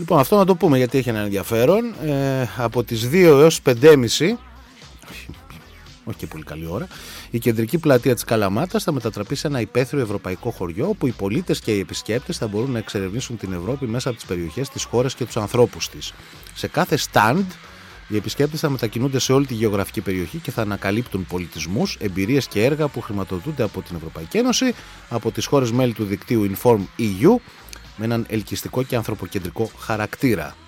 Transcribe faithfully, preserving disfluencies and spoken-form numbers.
Λοιπόν, αυτό να το πούμε γιατί έχει ένα ενδιαφέρον. Ε, από τις δύο έως πέντε και μισή, όχι και πολύ καλή ώρα, η κεντρική πλατεία της Καλαμάτας θα μετατραπεί σε ένα υπαίθριο ευρωπαϊκό χωριό όπου οι πολίτες και οι επισκέπτες θα μπορούν να εξερευνήσουν την Ευρώπη μέσα από τις περιοχές, τις χώρες και τους ανθρώπους της. Σε κάθε stand, οι επισκέπτες θα μετακινούνται σε όλη τη γεωγραφική περιοχή και θα ανακαλύπτουν πολιτισμούς, εμπειρίες και έργα που χρηματοδοτούνται από την Ευρωπαϊκή Ένωση, από τις χώρες μέλη του δικτύου Inform ι γιου, με έναν ελκυστικό και ανθρωποκεντρικό χαρακτήρα.